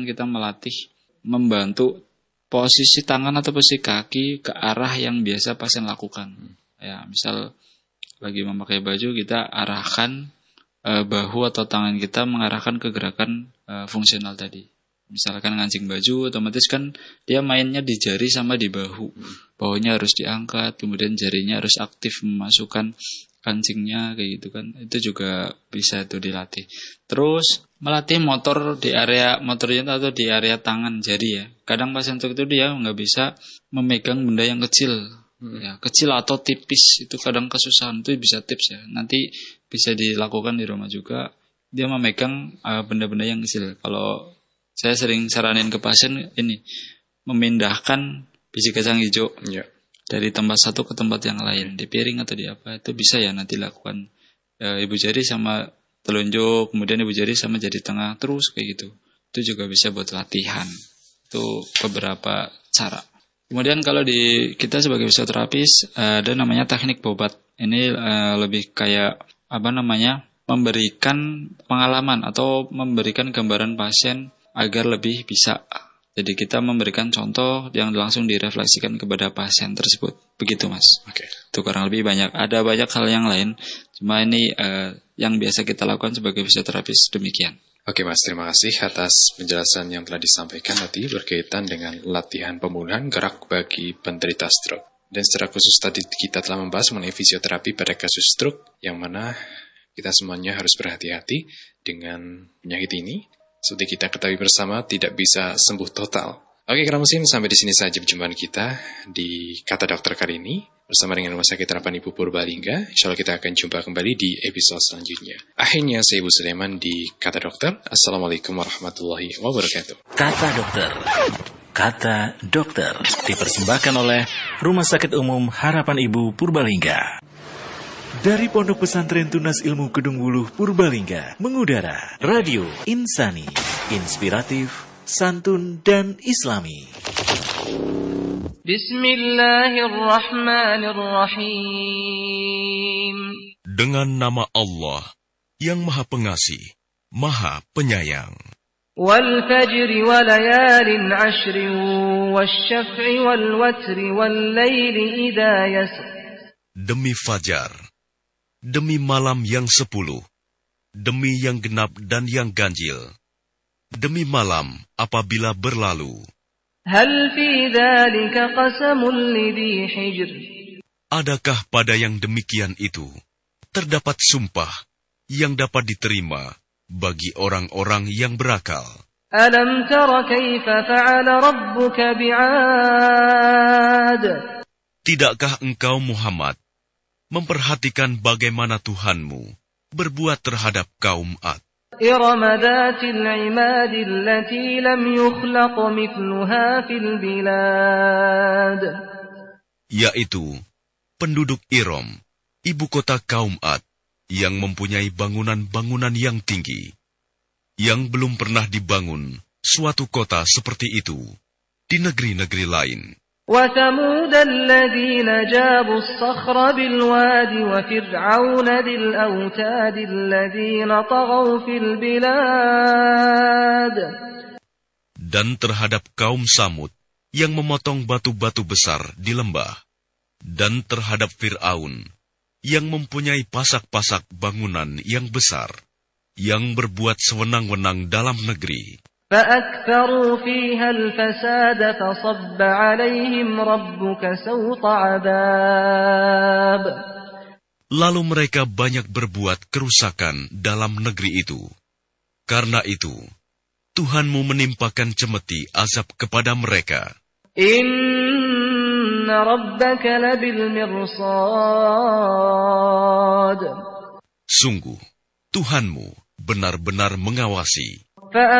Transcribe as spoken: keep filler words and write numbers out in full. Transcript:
kita melatih, membantu posisi tangan atau posisi kaki ke arah yang biasa pasien lakukan. Ya, misal lagi memakai baju, kita arahkan e, bahu atau tangan kita mengarahkan ke gerakan e, fungsional tadi. Misalkan ngancing baju, otomatis kan dia mainnya di jari sama di bahu. Bahunya harus diangkat, kemudian jarinya harus aktif memasukkan kancingnya, kayak gitu kan. Itu juga bisa itu dilatih. Terus melatih motor di area motornya atau di area tangan jari ya. Kadang pasien stroke itu dia nggak bisa memegang benda yang kecil. Ya, kecil atau tipis itu kadang kesusahan, itu bisa tips ya. Nanti bisa dilakukan di rumah juga. Dia memegang uh, benda-benda yang kecil. Kalau saya sering saranin ke pasien ini, memindahkan biji kacang hijau ya, dari tempat satu ke tempat yang lain, di piring atau di apa, itu bisa ya nanti lakukan. Uh, ibu jari sama telunjuk, kemudian ibu jari sama jari tengah, terus kayak gitu. Itu juga bisa buat latihan. Itu beberapa cara. Kemudian kalau di kita sebagai fisioterapis ada namanya teknik bobat. Ini uh, lebih kayak apa namanya? Memberikan pengalaman atau memberikan gambaran pasien agar lebih bisa. Jadi kita memberikan contoh yang langsung direfleksikan kepada pasien tersebut. Begitu Mas. Oke. Okay. Itu kurang lebih banyak. Ada banyak hal yang lain. Cuma ini uh, yang biasa kita lakukan sebagai fisioterapis demikian. Oke Mas, terima kasih atas penjelasan yang telah disampaikan tadi berkaitan dengan latihan pemulihan gerak bagi penderita stroke. Dan secara khusus tadi kita telah membahas mengenai fisioterapi pada kasus stroke, yang mana kita semuanya harus berhati-hati dengan penyakit ini. Seperti kita ketahui bersama, tidak bisa sembuh total. Oke, Kera Muslim, sampai di sini saja perjumpaan kita di Kata Dokter kali ini bersama dengan Rumah Sakit Harapan Ibu Purbalingga. Insya Allah kita akan jumpa kembali di episode selanjutnya. Akhirnya saya Ibu Sulaiman di Kata Dokter. Assalamualaikum warahmatullahi wabarakatuh. Kata Dokter. Kata Dokter dipersembahkan oleh Rumah Sakit Umum Harapan Ibu Purbalingga. Dari Pondok Pesantren Tunas Ilmu Kedung Wuluh Purbalingga mengudara Radio Insani, inspiratif, santun dan islami. Bismillahirrahmanirrahim. Dengan nama Allah yang Maha Pengasih, Maha Penyayang. Wal fajri wa layalin ashrin wasyaf'i wal watri wal laili idha yasr. Demi fajar, demi malam yang sepuluh, demi yang genap dan yang ganjil, demi malam apabila berlalu. Hal fi dzalika qasamun lidhi hijr. Adakah pada yang demikian itu terdapat sumpah yang dapat diterima bagi orang-orang yang berakal? Alam tara kaifa fa'ala rabbuka bi'ad. Tidakkah engkau Muhammad memperhatikan bagaimana Tuhanmu berbuat terhadap kaum Ad? إرم ذات العماد التي لم يخلق مثلها في البلاد. Yaitu penduduk Iram, ibu kota kaum Ad, yang mempunyai bangunan-bangunan yang tinggi, yang belum pernah dibangun suatu kota seperti itu di negeri-negeri lain. وثمود الذين جابوا الصخر بالواد وفرعون ذي الأوتاد الذين طغوا في البلاد. Dan terhadap kaum Samud yang memotong batu-batu besar di lembah, dan terhadap Fir'aun yang mempunyai pasak-pasak bangunan yang besar, yang berbuat sewenang-wenang dalam negeri. فأكثروا فيها الفساد فصب عليهم ربك سوط عذاب. Lalu mereka banyak berbuat kerusakan dalam negeri itu. Karena itu, Tuhanmu menimpakan cemeti azab kepada mereka. Inna rabbaka labil mirsad. Sungguh, Tuhanmu benar-benar mengawasi.